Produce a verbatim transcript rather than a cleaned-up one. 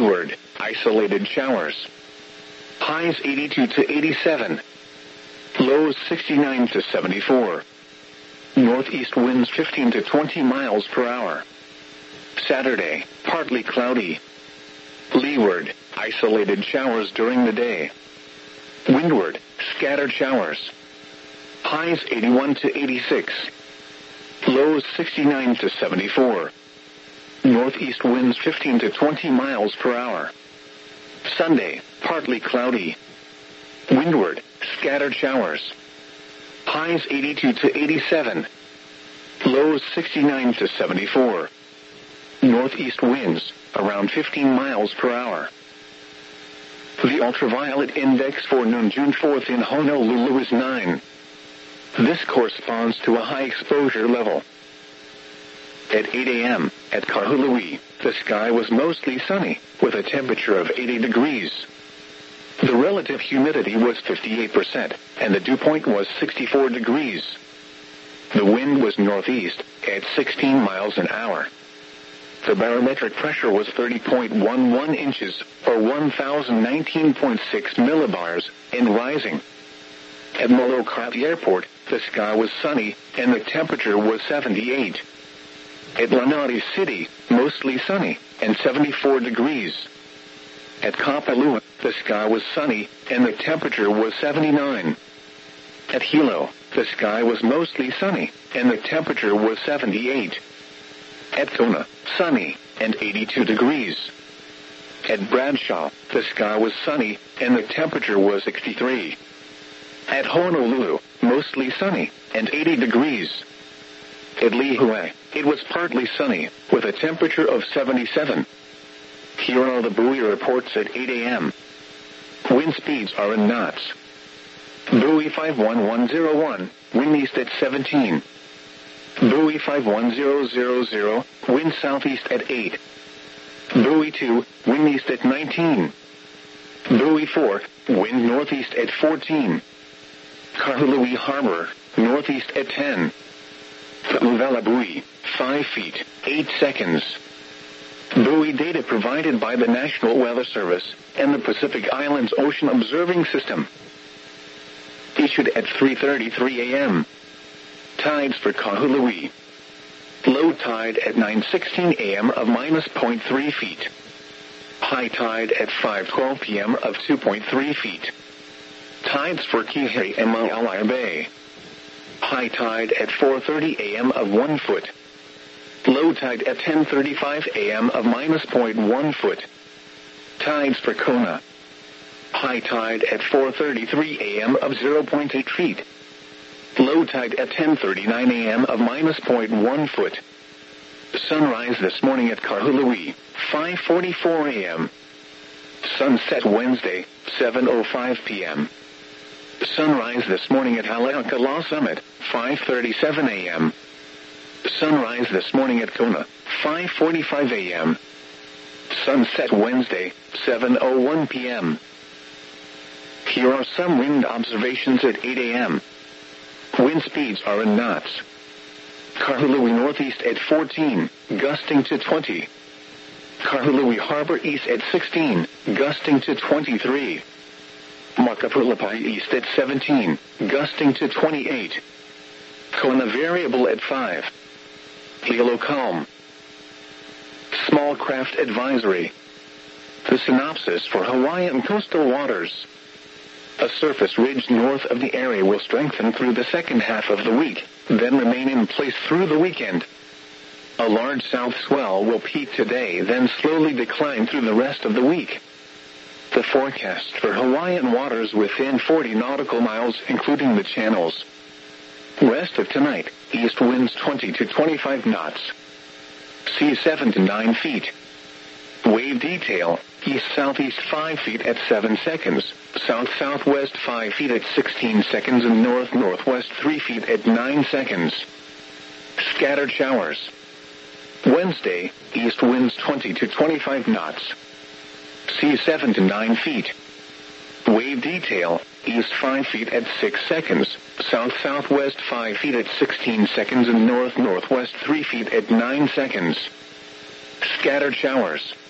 Leeward, isolated showers. Highs eighty-two to eighty-seven. Lows sixty-nine to seventy-four. Northeast winds fifteen to twenty miles per hour. Saturday, partly cloudy. Leeward, isolated showers during the day. Windward, scattered showers. Highs eighty-one to eighty-six. Lows sixty-nine to seventy-four. Northeast winds fifteen to twenty miles per hour. Sunday, partly cloudy. Windward, scattered showers. Highs eighty-two to eighty-seven. Lows sixty-nine to seventy-four. Northeast winds, around fifteen miles per hour. The ultraviolet index for noon June fourth in Honolulu is nine. This corresponds to a high exposure level. At eight a.m., at Kahului, the sky was mostly sunny, with a temperature of eighty degrees. The relative humidity was fifty-eight percent, and the dew point was sixty-four degrees. The wind was northeast, at sixteen miles an hour. The barometric pressure was thirty point one one inches, or one thousand nineteen point six millibars, and rising. At Molokai Airport, the sky was sunny, and the temperature was seventy-eight. At Lanai City, mostly sunny, and seventy-four degrees. At Kapalua, the sky was sunny, and the temperature was seventy-nine. At Hilo, the sky was mostly sunny, and the temperature was seventy-eight. At Kona, sunny, and eighty-two degrees. At Bradshaw, the sky was sunny, and the temperature was sixty-three. At Honolulu, mostly sunny, and eighty degrees. At Lihue, it was partly sunny, with a temperature of seventy-seven. Here are the buoy reports at eight a.m. Wind speeds are in knots. Buoy five one one zero one, wind east at seventeen. Buoy five one zero zero zero, wind southeast at eight. Buoy two, wind east at nineteen. Buoy four, wind northeast at fourteen. Kahului Harbor, northeast at ten. Uvela buoy, five feet, eight seconds. Buoy data provided by the National Weather Service and the Pacific Islands Ocean Observing System. Issued at three thirty-three a.m. Tides for Kahului. Low tide at nine sixteen a.m. of minus zero point three feet. High tide at five twelve p.m. of two point three feet. Tides for Kihei and Maalaea Bay. High tide at four thirty a.m. of one foot. Low tide at ten thirty-five a.m. of minus zero point one foot. Tides for Kona. High tide at four thirty-three a.m. of zero point eight feet. Low tide at ten thirty-nine a.m. of minus zero point one foot. Sunrise this morning at Kahului, five forty-four a.m. Sunset Wednesday, seven oh five p.m. Sunrise this morning at Haleakala Summit, five thirty-seven a.m. Sunrise this morning at Kona, five forty-five a.m. Sunset Wednesday, seven oh one p.m. Here are some wind observations at eight a.m. Wind speeds are in knots. Kahului northeast at fourteen, gusting to twenty. Kahului Harbor east at sixteen, gusting to twenty-three. Makapulapai east at seventeen, gusting to twenty-eight. Kona variable at five. Hilo calm. Small craft advisory. The synopsis for Hawaiian coastal waters. A surface ridge north of the area will strengthen through the second half of the week, then remain in place through the weekend. A large south swell will peak today, then slowly decline through the rest of the week. The forecast for Hawaiian waters within forty nautical miles, including the channels. Rest of tonight, east winds twenty to twenty-five knots. Sea seven to nine feet. Wave detail, east-southeast five feet at seven seconds, south-southwest five feet at sixteen seconds, and north-northwest three feet at nine seconds. Scattered showers. Wednesday, east winds twenty to twenty-five knots. Sea seven to nine feet. Wave detail, east five feet at six seconds, south-southwest five feet at sixteen seconds, and north-northwest three feet at nine seconds. Scattered showers.